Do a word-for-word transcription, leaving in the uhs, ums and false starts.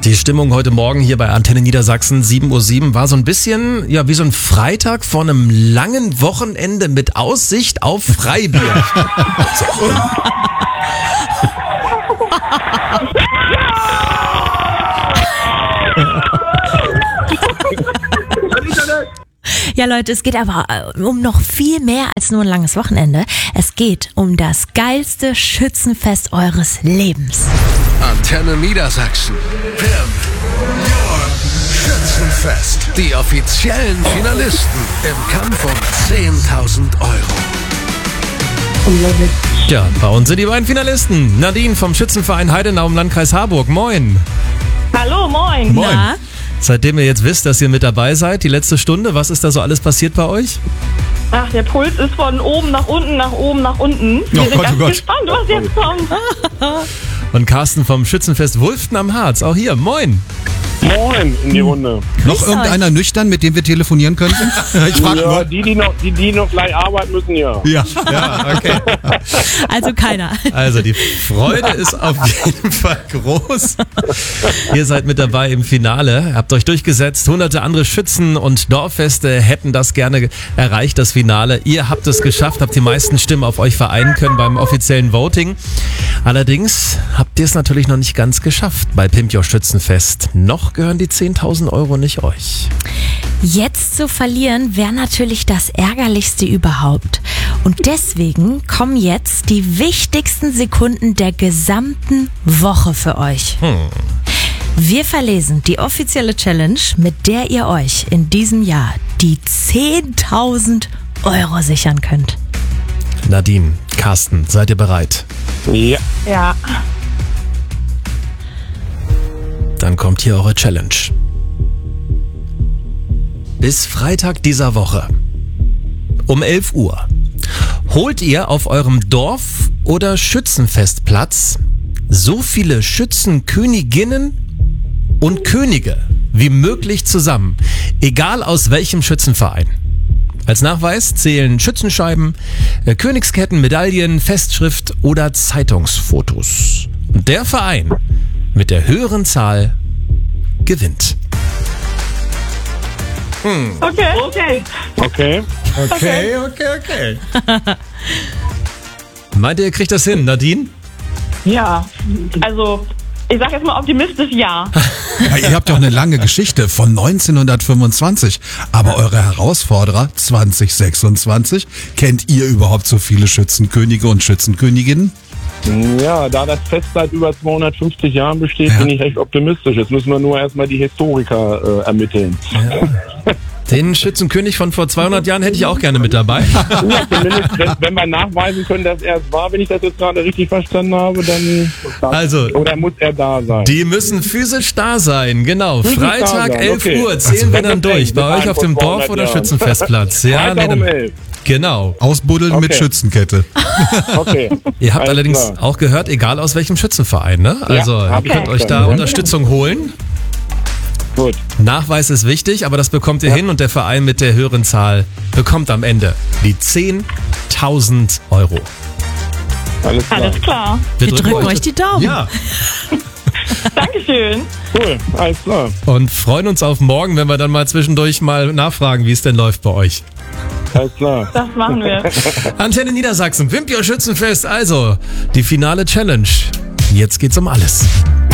Die Stimmung heute Morgen hier bei Antenne Niedersachsen sieben Uhr sieben war so ein bisschen ja wie so ein Freitag vor einem langen Wochenende mit Aussicht auf Freibier. Ja, Leute, es geht aber um noch viel mehr als nur ein langes Wochenende. Es geht um das geilste Schützenfest eures Lebens. Antenne Niedersachsen. Pimp Your Schützenfest. Die offiziellen Finalisten im Kampf um zehntausend Euro. Ja, bei uns sind die beiden Finalisten. Nadine vom Schützenverein Heidenau im Landkreis Harburg. Moin. Hallo, moin. Moin. Na? Seitdem ihr jetzt wisst, dass ihr mit dabei seid, die letzte Stunde, was ist da so alles passiert bei euch? Ach, der Puls ist von oben nach unten, nach oben nach unten. Wir Oh sind Gott, ganz oh Gott. gespannt, was jetzt kommt. Und Carsten vom Schützenfest Wulften am Harz, auch hier. Moin. Moin in die Runde. Grüß Noch irgendeiner nüchtern, mit dem wir telefonieren könnten? Ich frage Ja, nur. die, die noch, die, die noch gleich arbeiten müssen, ja. Ja. Ja, okay. Also keiner. Also die Freude ist auf jeden Fall groß. Ihr seid mit dabei im Finale, habt euch durchgesetzt. Hunderte andere Schützen und Dorffeste hätten das gerne erreicht, das Finale. Ihr habt es geschafft, habt die meisten Stimmen auf euch vereinen können beim offiziellen Voting. Allerdings habt ihr es natürlich noch nicht ganz geschafft bei Pimp Your Schützenfest. Noch gehören die zehntausend Euro nicht euch. Jetzt zu verlieren wäre natürlich das Ärgerlichste überhaupt. Und deswegen kommen jetzt die wichtigsten Sekunden der gesamten Woche für euch. Wir verlesen die offizielle Challenge, mit der ihr euch in diesem Jahr die zehntausend Euro sichern könnt. Nadine, Carsten, seid ihr bereit? Ja. Ja. Dann kommt hier eure Challenge. Bis Freitag dieser Woche um elf Uhr holt ihr auf eurem Dorf- oder Schützenfestplatz so viele Schützenköniginnen und Könige wie möglich zusammen, egal aus welchem Schützenverein. Als Nachweis zählen Schützenscheiben, äh, Königsketten, Medaillen, Festschrift oder Zeitungsfotos. Und der Verein mit der höheren Zahl gewinnt. Okay. Okay. Okay. Okay, okay, okay. Meint ihr, ihr kriegt das hin, Nadine? Ja. Also, ich sag jetzt mal optimistisch ja. Ja, ihr habt doch eine lange Geschichte von neunzehnhundertfünfundzwanzig. Aber eure Herausforderer zwanzig sechsundzwanzig, kennt ihr überhaupt so viele Schützenkönige und Schützenköniginnen? Ja, da das Fest seit über zweihundertfünfzig Jahren besteht, Ja. bin ich recht optimistisch. Jetzt müssen wir nur erstmal die Historiker äh, ermitteln. Den Schützenkönig von vor zweihundert Jahren hätte ich auch gerne mit dabei. Ja, zumindest, wenn, wenn wir nachweisen können, dass er es war, wenn ich das jetzt gerade richtig verstanden habe, dann Also, oder muss er da sein? die müssen physisch da sein, genau. Physisch da Freitag sein, elf okay. Uhr zählen wir dann Also, durch. Bei euch auf dem vor Dorf- zweihundert oder Jahren. Schützenfestplatz. Ja, Freitag nee, um dann- elf. genau. Ausbuddeln mit Okay. Schützenkette. Okay. Ihr habt Alles allerdings klar. auch gehört, egal aus welchem Schützenverein, ne? Also, ihr hab ich könnt euch da verstanden. Unterstützung holen. Gut. Nachweis ist wichtig, aber das bekommt ihr hin und der Verein mit der höheren Zahl bekommt am Ende die zehntausend Euro. Alles klar. Alles klar. Wir drücken euch die Daumen. Ja, Dankeschön. Cool. Alles klar. und freuen uns auf morgen, wenn wir dann mal zwischendurch mal nachfragen, wie es denn läuft bei euch. Alles klar. Das machen wir. Antenne Niedersachsen, Pimp Your Schützenfest, also die finale Challenge. Jetzt geht's um alles.